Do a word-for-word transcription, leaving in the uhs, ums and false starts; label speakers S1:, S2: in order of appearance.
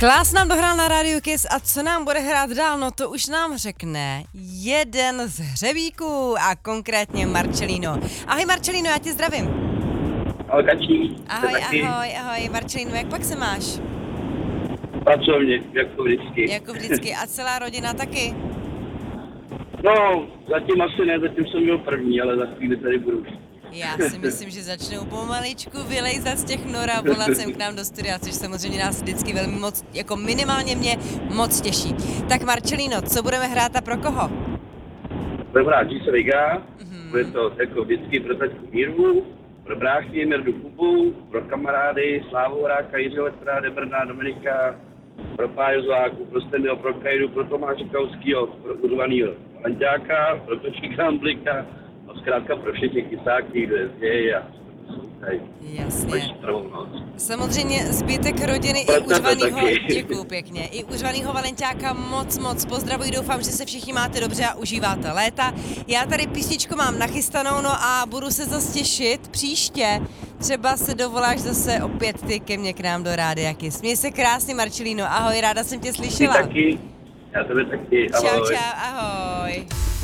S1: Klás nám dohrál na Radio Kiss a co nám bude hrát dál, no to už nám řekne jeden z hřebíků a konkrétně Marcelino. Ahoj Marcelino, já tě zdravím.
S2: Ahoj Kačí.
S1: Ahoj, ahoj, ahoj Marcelino, jak pak se máš?
S2: Pracovně, jako vždycky.
S1: Jako vždycky a celá rodina taky?
S2: No, zatím asi ne, zatím jsem byl první, ale za chvíli tady budu.
S1: Já si myslím, že začnou pomaličku vylejzat z těch nor a volat sem k nám do studia, což samozřejmě nás vždycky velmi moc, jako minimálně mě moc těší. Tak Marcelino, co budeme hrát a pro koho?
S2: Budeme hrát G se Liga,
S1: Mm-hmm.
S2: bude to jako vždycky pro taťku Míru, pro bráchy Mirdu Kubu, pro kamarády Slávu Horáka, Jiřího Letra, Debrna, Dominika, pro Páju Zláku, pro Stendyho, pro Kajdu, pro Tomáše Kauskýho, pro urvanýho Lanťáka, pro Točíka Hamblika, no zkrátka pro všechny kysáky, kdo jezdějí a tady.
S1: Jasně. Samozřejmě zbytek rodiny i užvanýho, děkuju pěkně, i užvanýho Valenťáka moc moc pozdravuji, doufám, že se všichni máte dobře a užíváte léta. Já tady písničku mám nachystanou, no a budu se zase těšit příště. Třeba se dovoláš zase opět ty ke mně k nám do Rádia Kiss. Měj se krásně, Marcelino, ahoj, ráda jsem tě slyšela.
S2: Ty taky, já tebe taky, ahoj.
S1: Čau, čau, ahoj.